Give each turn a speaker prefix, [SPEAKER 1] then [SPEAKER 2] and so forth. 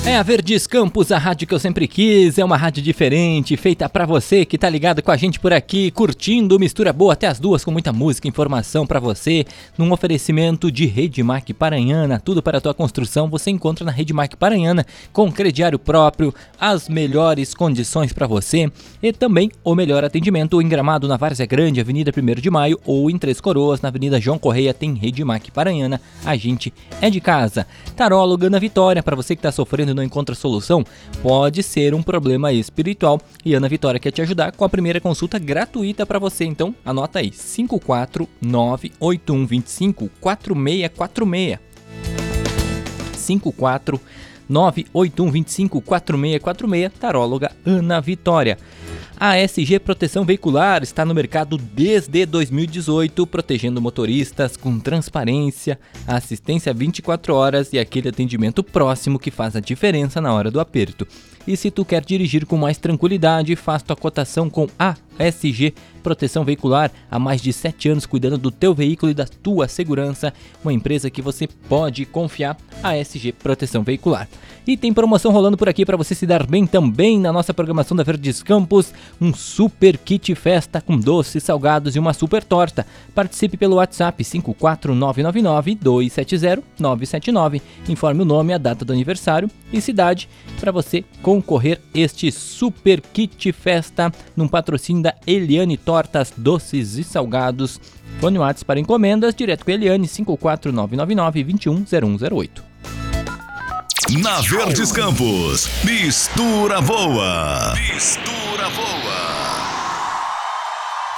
[SPEAKER 1] É a Verdes Campos, a rádio que eu sempre quis, é uma rádio diferente, feita pra você que tá ligado com a gente por aqui, curtindo Mistura Boa até as 2, com muita música e informação pra você, num oferecimento de Redmac Paranhana. Tudo para a tua construção você encontra na Redmac Paranhana, com crediário próprio, as melhores condições pra você e também o melhor atendimento em Gramado, na Várzea Grande, Avenida 1º de Maio, ou em Três Coroas, na Avenida João Correia, tem Redmac Paranhana, a gente é de casa. Taróloga Ana Vitória, para você que tá sofrendo não encontra solução, pode ser um problema espiritual e Ana Vitória quer te ajudar com a primeira consulta gratuita para você. Então anota aí, 54981254646, 54981254646, taróloga Ana Vitória. A ASG Proteção Veicular está no mercado desde 2018, protegendo motoristas com transparência, assistência 24 horas e aquele atendimento próximo que faz a diferença na hora do aperto. E se tu quer dirigir com mais tranquilidade, faz tua cotação com a ASG Proteção Veicular, há mais de 7 anos cuidando do teu veículo e da tua segurança, uma empresa que você pode confiar, a ASG Proteção Veicular. E tem promoção rolando por aqui para você se dar bem também na nossa programação da Verdes Campos, um super kit festa com doces, salgados e uma super torta. Participe pelo WhatsApp 54999-270-979, informe o nome, a data do aniversário e cidade para você concorrer este super kit festa num patrocínio da Eliane Tortas, Doces e Salgados. Fone WhatsApp para encomendas direto com a Eliane, 54999-210108.
[SPEAKER 2] Na Verdes Campos, Mistura Boa. Mistura